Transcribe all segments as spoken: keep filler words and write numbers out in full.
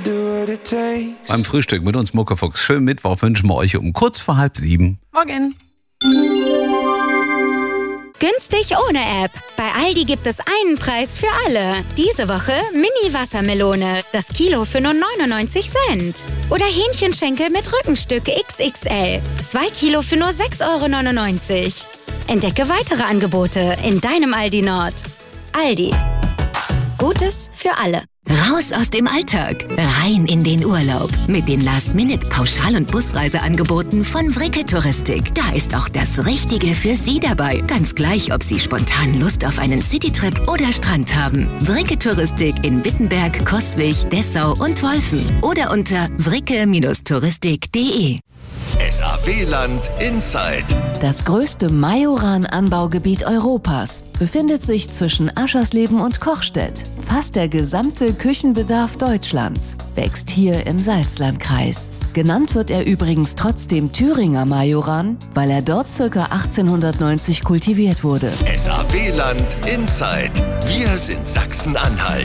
Beim Frühstück mit uns Muckefuchs. Schönen Mittwoch wünschen wir euch um kurz vor halb sieben. Morgen. Günstig ohne App. Bei Aldi gibt es einen Preis für alle. Diese Woche Mini-Wassermelone. Das Kilo für nur neunundneunzig Cent. Oder Hähnchenschenkel mit Rückenstück X X L. Zwei Kilo für nur sechs Euro neunundneunzig. Entdecke weitere Angebote in deinem Aldi Nord. Aldi. Gutes für alle. Raus aus dem Alltag, rein in den Urlaub. Mit den Last-Minute-Pauschal- und Busreiseangeboten von Vricke Touristik. Da ist auch das Richtige für Sie dabei. Ganz gleich, ob Sie spontan Lust auf einen Citytrip oder Strand haben. Vricke Touristik in Wittenberg, Coswig, Dessau und Wolfen. Oder unter vricke touristik punkt de. S A W-Land Inside. Das größte Majoran-Anbaugebiet Europas befindet sich zwischen Aschersleben und Kochstedt. Fast der gesamte Küchenbedarf Deutschlands wächst hier im Salzlandkreis. Genannt wird er übrigens trotzdem Thüringer Majoran, weil er dort ca. achtzehnhundertneunzig kultiviert wurde. S A W-Land Inside. Wir sind Sachsen-Anhalt.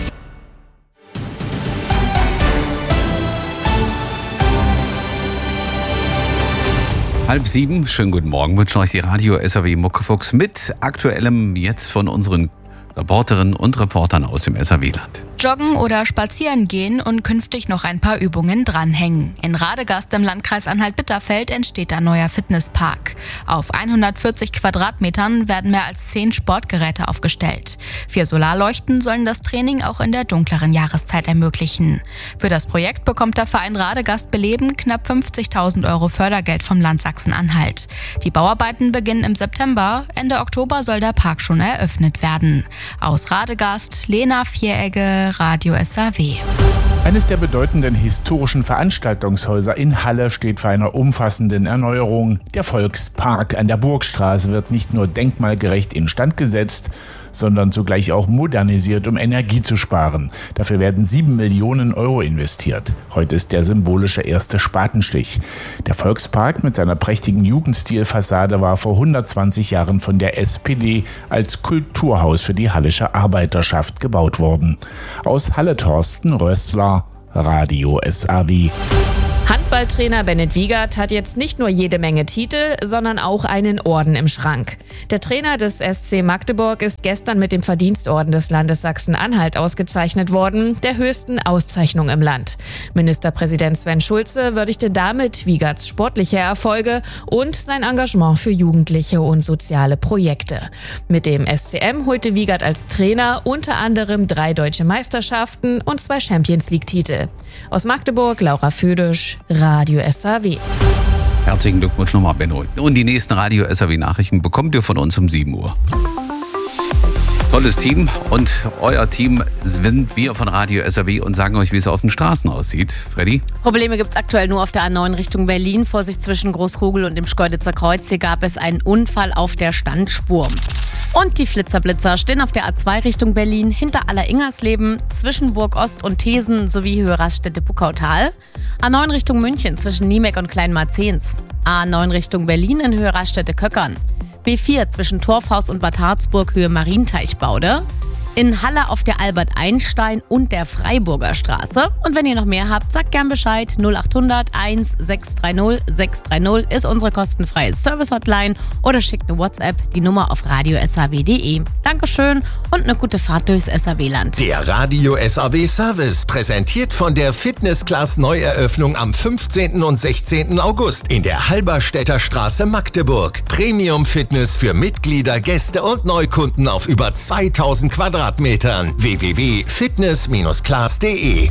Halb sieben, schönen guten Morgen, wünschen euch die Radio S A W Muckefuchs mit aktuellem jetzt von unseren Reporterinnen und Reportern aus dem S A W-Land. Joggen oder spazieren gehen und künftig noch ein paar Übungen dranhängen. In Radegast im Landkreis Anhalt-Bitterfeld entsteht ein neuer Fitnesspark. Auf hundertvierzig Quadratmetern werden mehr als zehn Sportgeräte aufgestellt. Vier Solarleuchten sollen das Training auch in der dunkleren Jahreszeit ermöglichen. Für das Projekt bekommt der Verein Radegast Beleben knapp fünfzigtausend Euro Fördergeld vom Land Sachsen-Anhalt. Die Bauarbeiten beginnen im September. Ende Oktober soll der Park schon eröffnet werden. Aus Radegast, Lena Vieregge, Radio S A W. Eines der bedeutenden historischen Veranstaltungshäuser in Halle steht vor einer umfassenden Erneuerung. Der Volkspark an der Burgstraße wird nicht nur denkmalgerecht instand gesetzt, sondern zugleich auch modernisiert, um Energie zu sparen. Dafür werden sieben Millionen Euro investiert. Heute ist der symbolische erste Spatenstich. Der Volkspark mit seiner prächtigen Jugendstilfassade war vor hundertzwanzig Jahren von der S P D als Kulturhaus für die hallische Arbeiterschaft gebaut worden. Aus Halle Thorsten Rössler, Radio S A W. Handballtrainer Bennett Wiegert hat jetzt nicht nur jede Menge Titel, sondern auch einen Orden im Schrank. Der Trainer des S C Magdeburg ist gestern mit dem Verdienstorden des Landes Sachsen-Anhalt ausgezeichnet worden, der höchsten Auszeichnung im Land. Ministerpräsident Sven Schulze würdigte damit Wiegerts sportliche Erfolge und sein Engagement für Jugendliche und soziale Projekte. Mit dem S C M holte Wiegert als Trainer unter anderem drei deutsche Meisterschaften und zwei Champions-League-Titel. Aus Magdeburg, Laura Födisch, Radio S A W. Herzlichen Glückwunsch nochmal, Benno. Und die nächsten Radio S A W Nachrichten bekommt ihr von uns um sieben Uhr. Tolles Team und euer Team sind wir von Radio S A W und sagen euch, wie es auf den Straßen aussieht. Freddy? Probleme gibt es aktuell nur auf der A neun Richtung Berlin. Vorsicht zwischen Großkogel und dem Schkeuditzer Kreuz. Hier gab es einen Unfall auf der Standspur. Und die Flitzerblitzer stehen auf der A zwei Richtung Berlin hinter Aller-Ingersleben, zwischen Burg Ost und Thesen sowie Höhe Raststätte-Puckautal. A neun Richtung München zwischen Niemek und Kleinmarzens. A neun Richtung Berlin in Höhe Raststätte-Köckern. B vier zwischen Torfhaus und Bad Harzburg Höhe Marienteichbaude. In Halle auf der Albert-Einstein und der Freiburger Straße. Und wenn ihr noch mehr habt, sagt gern Bescheid. null acht hundert eins sechs drei null sechs drei null ist unsere kostenfreie Service-Hotline oder schickt eine WhatsApp, die Nummer auf radio s a w punkt de. Dankeschön und eine gute Fahrt durchs S A W-Land. Der Radio S A W-Service, präsentiert von der Fitness-Class-Neueröffnung am fünfzehnten und sechzehnten August in der Halberstädter Straße Magdeburg. Premium-Fitness für Mitglieder, Gäste und Neukunden auf über zweitausend Quadratmetern. w w w punkt fitness class punkt de.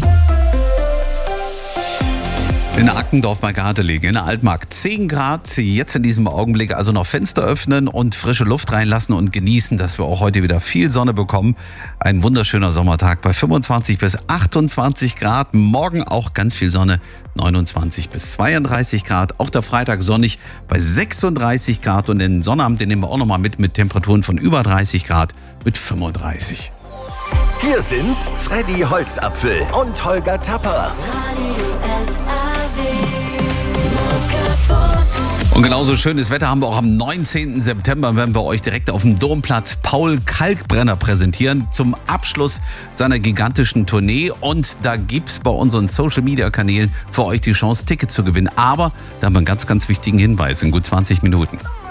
In Ackendorf bei Gartelegen, in der Altmark. zehn Grad, jetzt in diesem Augenblick also noch Fenster öffnen und frische Luft reinlassen und genießen, dass wir auch heute wieder viel Sonne bekommen. Ein wunderschöner Sommertag bei fünfundzwanzig bis achtundzwanzig Grad. Morgen auch ganz viel Sonne, neunundzwanzig bis zweiunddreißig Grad. Auch der Freitag sonnig bei sechsunddreißig Grad und den Sonnabend, den nehmen wir auch nochmal mit, mit Temperaturen von über dreißig Grad mit fünfunddreißig. Hier sind Freddy Holzapfel und Holger Tapper. Radio S A W. Und genauso schönes Wetter haben wir auch am neunzehnten September, werden wir euch direkt auf dem Domplatz Paul Kalkbrenner präsentieren zum Abschluss seiner gigantischen Tournee. Und da gibt's bei unseren Social-Media-Kanälen für euch die Chance, Tickets zu gewinnen. Aber da haben wir einen ganz, ganz wichtigen Hinweis in gut zwanzig Minuten.